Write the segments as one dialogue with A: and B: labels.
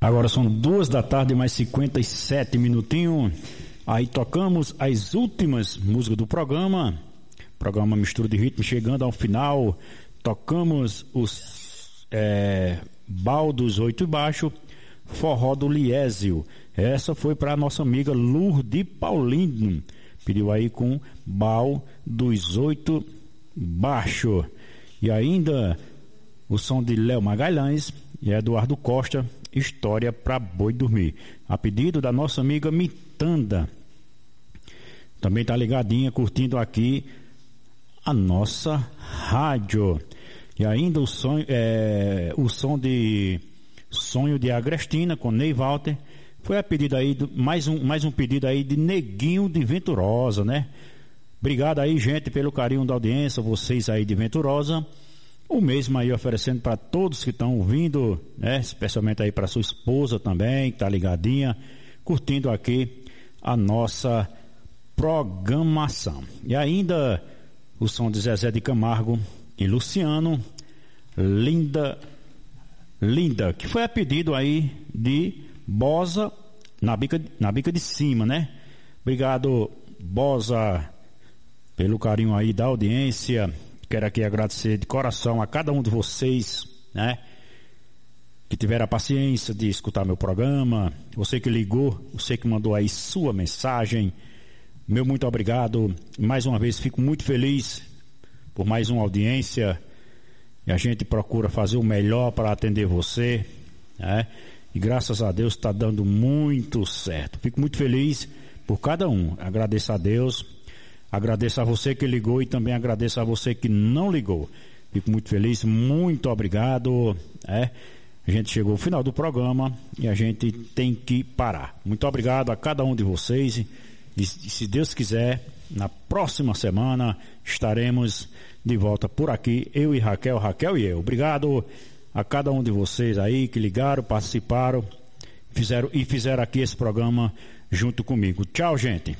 A: Agora são 2h mais 57 minutinhos. Aí tocamos as últimas músicas do programa Mistura de Ritmo, chegando ao final. Tocamos os Baldos 8 e Baixo, Forró do Liésio. Essa foi para a nossa amiga Lourdes Paulino, pediu aí com Bal dos 8 Baixo. E ainda o som de Léo Magalhães e Eduardo Costa, História para Boi Dormir, a pedido da nossa amiga Mitanda. Também tá ligadinha, curtindo aqui a nossa rádio. E ainda o som de Sonho de Agrestina com Ney Walter. Foi a pedido aí, mais um pedido aí de Neguinho de Venturosa, né? Obrigado aí, gente, pelo carinho da audiência, vocês aí de Venturosa. O mesmo aí oferecendo para todos que estão ouvindo, né? Especialmente aí para sua esposa também, que tá ligadinha, curtindo aqui a nossa programação. E ainda o som de Zezé de Camargo e Luciano, Linda, que foi a pedido aí de Bosa na bica de cima, né? Obrigado, Bosa, pelo carinho aí da audiência. Quero aqui agradecer de coração a cada um de vocês, né? Que tiveram a paciência de escutar meu programa. Você que ligou, você que mandou aí sua mensagem. Meu muito obrigado. Mais uma vez fico muito feliz por mais uma audiência. E a gente procura fazer o melhor para atender você, né? E graças a Deus está dando muito certo. Fico muito feliz por cada um. Agradeço a Deus. Agradeço a você que ligou e também agradeço a você que não ligou. Fico muito feliz, muito obrigado. A gente chegou ao final do programa e a gente tem que parar. Muito obrigado a cada um de vocês. E se Deus quiser, na próxima semana estaremos de volta por aqui, eu e Raquel e eu. Obrigado a cada um de vocês aí que ligaram, participaram, fizeram aqui esse programa junto comigo. Tchau, gente.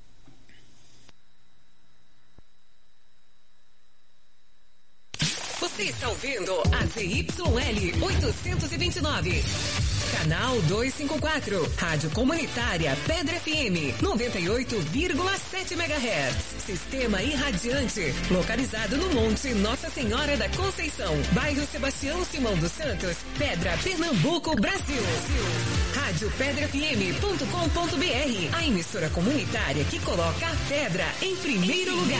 B: Você está ouvindo a ZYL 829, canal 254, Rádio Comunitária Pedra FM 98,7 MHz, Sistema Irradiante, localizado no Monte Nossa Senhora da Conceição, bairro Sebastião Simão dos Santos, Pedra, Pernambuco, Brasil. Rádio PedraFM.com.br, a emissora comunitária que coloca a pedra em primeiro lugar.